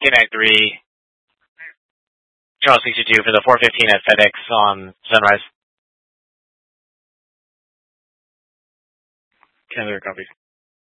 K93, Charles 62 for the 415 at FedEx on Sunrise. Canada copies.